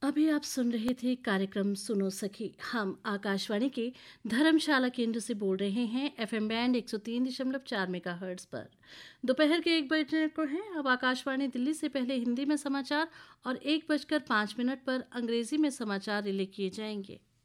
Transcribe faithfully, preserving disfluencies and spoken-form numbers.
अभी आप सुन रहे थे कार्यक्रम सुनो सखी। हम आकाशवाणी के धर्मशाला केंद्र से बोल रहे हैं एफएम बैंड एक सौ तीन दशमलव चार मेगाहर्ट्ज पर। दोपहर के एक बजने को हैं। अब आकाशवाणी दिल्ली से पहले हिंदी में समाचार और एक बजकर पाँच मिनट पर अंग्रेजी में समाचार रिले किए जाएंगे।